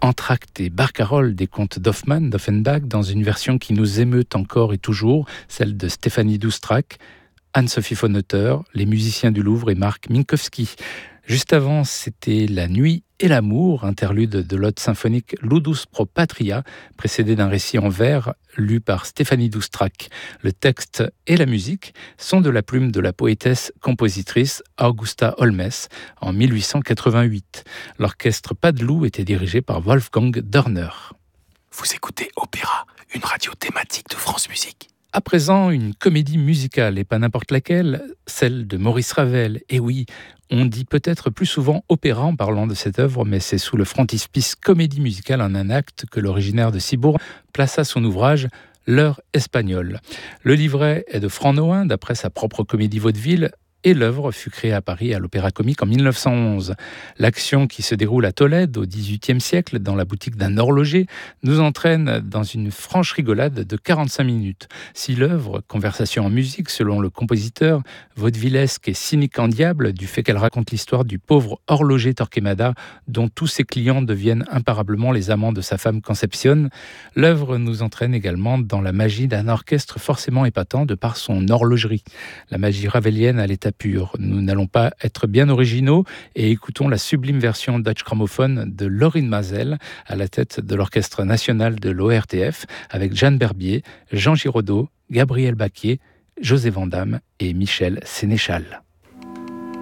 Entr'acte et Barcarolle des contes d'Offenbach, dans une version qui nous émeut encore et toujours, celle de Stéphanie Doustrac, Anne-Sophie von Otter, les musiciens du Louvre et Marc Minkowski. Juste avant, c'était La nuit et l'amour, interlude de l'ode symphonique Ludus pro Patria, précédé d'un récit en vers lu par Stéphanie Doustrac. Le texte et la musique sont de la plume de la poétesse-compositrice Augusta Holmes en 1888. L'orchestre Pas de Loup était dirigé par Wolfgang Dörner. Vous écoutez Opéra, une radio thématique de France Musique. À présent, une comédie musicale, et pas n'importe laquelle, celle de Maurice Ravel. Et oui, on dit peut-être plus souvent opéra en parlant de cette œuvre, mais c'est sous le frontispice comédie musicale en un acte que l'originaire de Cibourg plaça son ouvrage L'heure espagnole. Le livret est de Franc Nohain, d'après sa propre comédie vaudeville, et l'œuvre fut créée à Paris à l'Opéra Comique en 1911. L'action qui se déroule à Tolède au XVIIIe siècle, dans la boutique d'un horloger, nous entraîne dans une franche rigolade de 45 minutes. Si l'œuvre, conversation en musique selon le compositeur, vaudevillesque et cynique en diable, du fait qu'elle raconte l'histoire du pauvre horloger Torquemada, dont tous ses clients deviennent imparablement les amants de sa femme Concepcion, l'œuvre nous entraîne également dans la magie d'un orchestre forcément épatant de par son horlogerie. La magie ravelienne à l'état pur. Nous n'allons pas être bien originaux et écoutons la sublime version Dutch Gramophone de Laurine Mazel à la tête de l'Orchestre national de l'ORTF avec Jeanne Berbier, Jean Giraudot, Gabriel Baquier, José Vandamme et Michel Sénéchal.